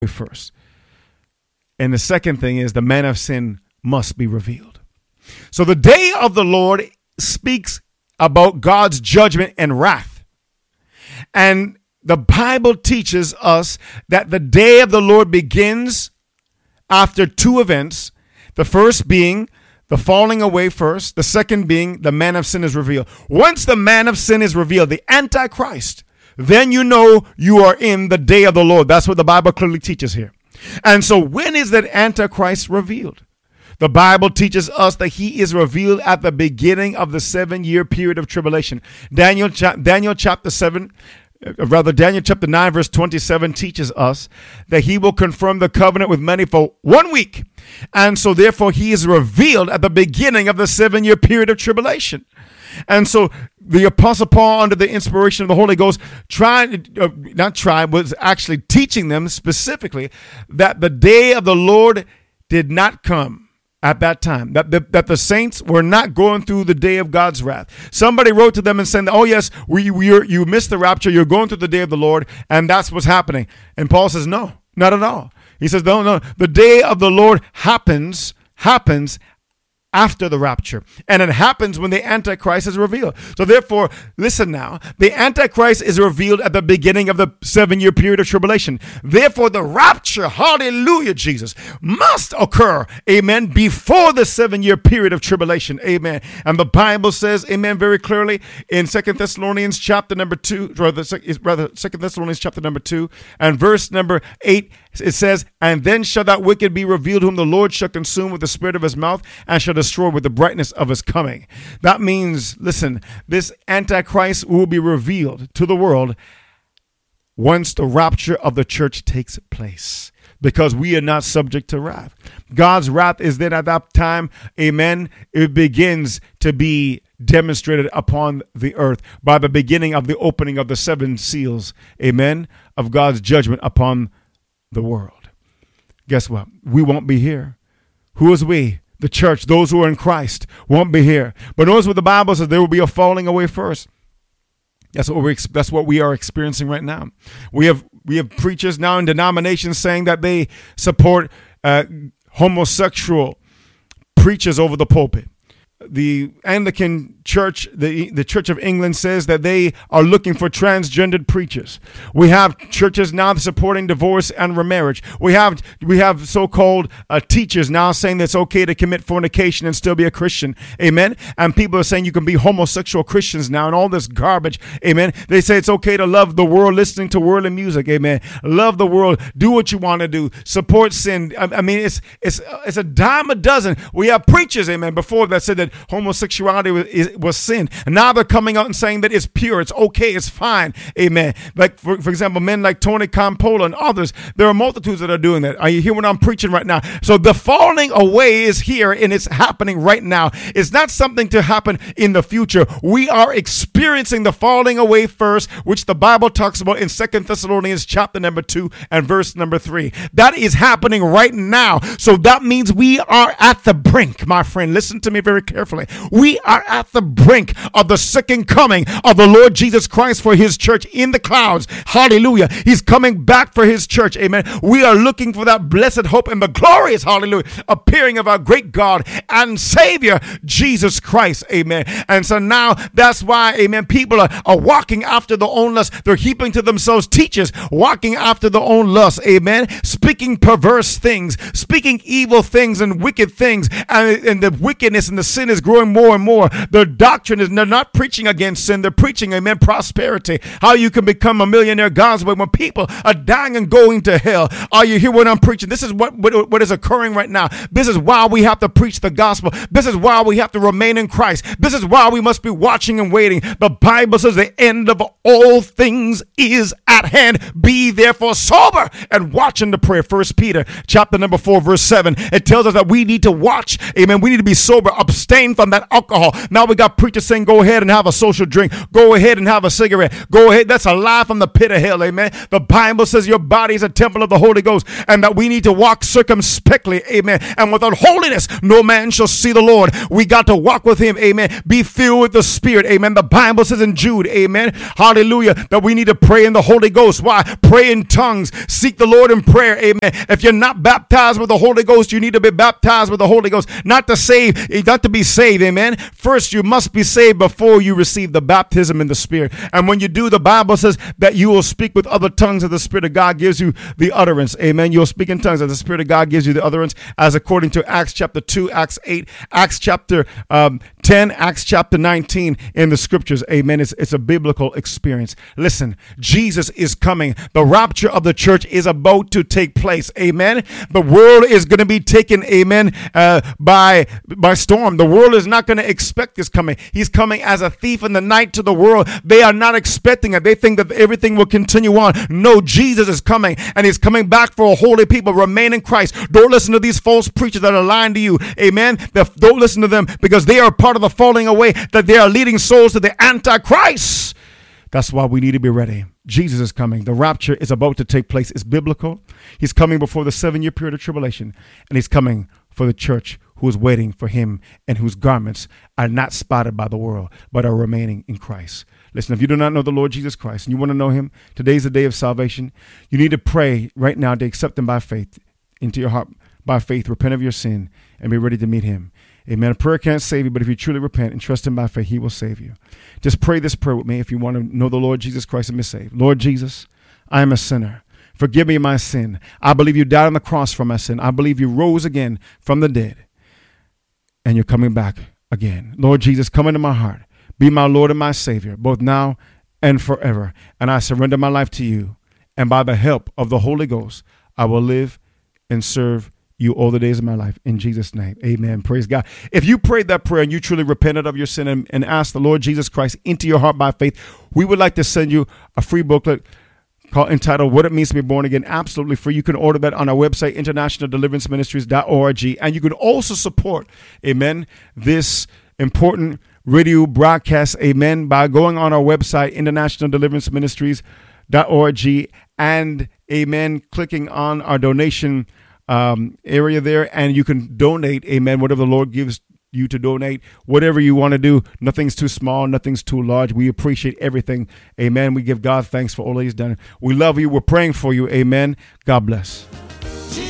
first. And the second thing is the man of sin must be revealed. So the day of the Lord speaks about God's judgment and wrath. And the Bible teaches us that the day of the Lord begins after two events. The first being the falling away first. The second being the man of sin is revealed. Once the man of sin is revealed, the Antichrist, then you know you are in the day of the Lord. That's what the Bible clearly teaches here. And so when is that Antichrist revealed? The Bible teaches us that he is revealed at the beginning of the 7-year period of tribulation. Daniel chapter 9 verse 27 teaches us that he will confirm the covenant with many for 1 week. And so therefore he is revealed at the beginning of the 7-year period of tribulation. And so the Apostle Paul, under the inspiration of the Holy Ghost, was actually teaching them specifically that the day of the Lord did not come at that time, that the saints were not going through the day of God's wrath. Somebody wrote to them and said, oh yes, you missed the rapture, you're going through the day of the Lord, and that's what's happening. And Paul says, no, not at all. He says, no, the day of the Lord happens after the rapture. And it happens when the Antichrist is revealed. So therefore, listen now, the Antichrist is revealed at the beginning of the 7-year period of tribulation. Therefore, the rapture, hallelujah, Jesus, must occur, amen, before the 7-year period of tribulation, amen. And the Bible says, amen, very clearly in 2 Thessalonians chapter number 2, 2 Thessalonians chapter number 2 and verse number 8, it says, and then shall that wicked be revealed, whom the Lord shall consume with the spirit of his mouth, and shall destroy with the brightness of his coming. That means, listen, this Antichrist will be revealed to the world once the rapture of the church takes place, because we are not subject to wrath. God's wrath is then at that time, amen, it begins to be demonstrated upon the earth by the beginning of the opening of the 7 seals, amen, of God's judgment upon the world. Guess what? We won't be here. Who is we? The church, those who are in Christ, won't be here. But notice what the Bible says, there will be a falling away first. That's what we are experiencing right now. We have preachers now in denominations saying that they support homosexual preachers over the pulpit. The Anglican Church, the Church of England, says that they are looking for transgendered preachers. We have churches now supporting divorce and remarriage. We have so-called teachers now saying that it's okay to commit fornication and still be a Christian. Amen. And people are saying you can be homosexual Christians now and all this garbage. Amen. They say it's okay to love the world, listening to worldly music. Amen. Love the world. Do what you want to do. Support sin. I mean, it's a dime a dozen. We have preachers, amen, before that said that homosexuality was sin. And now they're coming out and saying that it's pure, it's okay, it's fine. Amen. Like, for example, men like Tony Campolo and others, there are multitudes that are doing that. Are you hearing what I'm preaching right now? So the falling away is here and it's happening right now. It's not something to happen in the future. We are experiencing the falling away first, which the Bible talks about in 2 Thessalonians chapter number 2 and verse number 3. That is happening right now. So that means we are at the brink, my friend. Listen to me very carefully. We are at the brink of the second coming of the Lord Jesus Christ for his church in the clouds. Hallelujah. He's coming back for his church. Amen. We are looking for that blessed hope and the glorious, hallelujah, appearing of our great God and Savior, Jesus Christ. Amen. And so now that's why, amen, people are walking after their own lust. They're heaping to themselves teachers, walking after their own lust. Amen. Speaking perverse things, speaking evil things and wicked things. And the wickedness and the sin is growing more and more. Their doctrine is, they're not preaching against sin. They're preaching, amen, prosperity. How you can become a millionaire God's way when people are dying and going to hell. Are you hear what I'm preaching? This is what is occurring right now. This is why we have to preach the gospel. This is why we have to remain in Christ. This is why we must be watching and waiting. The Bible says the end of all things is at hand. Be therefore sober and watch in the prayer. 1 Peter chapter number 4 verse 7. It tells us that we need to watch. Amen. We need to be sober, abstain abstain from that alcohol. Now we got preachers saying, go ahead and have a social drink. Go ahead and have a cigarette. Go ahead. That's a lie from the pit of hell. Amen. The Bible says your body is a temple of the Holy Ghost and that we need to walk circumspectly. Amen. And without holiness, no man shall see the Lord. We got to walk with him. Amen. Be filled with the Spirit. Amen. The Bible says in Jude, amen, hallelujah, that we need to pray in the Holy Ghost. Why? Pray in tongues. Seek the Lord in prayer. Amen. If you're not baptized with the Holy Ghost, you need to be baptized with the Holy Ghost. Not to be saved. Amen. First, you must be saved before you receive the baptism in the Spirit. And when you do, the Bible says that you will speak with other tongues as the Spirit of God gives you the utterance. Amen. You'll speak in tongues as the Spirit of God gives you the utterance, as according to Acts chapter 2, Acts 8, Acts chapter 10, Acts chapter 19 in the scriptures. Amen. It's a biblical experience. Listen, Jesus is coming. The rapture of the church is about to take place. Amen. The world is going to be taken, amen, by storm. The world is not going to expect this coming. He's coming as a thief in the night to the world. They are not expecting it. They think that everything will continue on. No, Jesus is coming, and he's coming back for a holy people. Remain in Christ. Don't listen to these false preachers that are lying to you. Amen. Don't listen to them, because they are part of the falling away, that they are leading souls to the Antichrist. That's why we need to be ready. Jesus is coming. The rapture is about to take place. It's biblical. He's coming before the 7-year period of tribulation, and he's coming for the church who is waiting for him and whose garments are not spotted by the world, but are remaining in Christ. Listen, if you do not know the Lord Jesus Christ and you want to know him, today's the day of salvation. You need to pray right now to accept him by faith into your heart, by faith, repent of your sin, and be ready to meet him. Amen. A prayer can't save you, but if you truly repent and trust him by faith, he will save you. Just pray this prayer with me if you want to know the Lord Jesus Christ and be saved. Lord Jesus, I am a sinner. Forgive me my sin. I believe you died on the cross for my sin. I believe you rose again from the dead, and you're coming back again. Lord Jesus, come into my heart. Be my Lord and my Savior, both now and forever. And I surrender my life to you. And by the help of the Holy Ghost, I will live and serve you all the days of my life. In Jesus' name, amen. Praise God. If you prayed that prayer and you truly repented of your sin and asked the Lord Jesus Christ into your heart by faith, we would like to send you a free booklet entitled What It Means to Be Born Again, absolutely free. You can order that on our website, internationaldeliveranceministries.org. And you can also support, amen, this important radio broadcast, amen, by going on our website, internationaldeliveranceministries.org, and, amen, clicking on our donation area there, and you can donate, amen, whatever the Lord gives you to donate, whatever you want to do. Nothing's too small, nothing's too large. We appreciate everything. Amen. We give God thanks for all he's done. We love you. We're praying for you. Amen. God bless.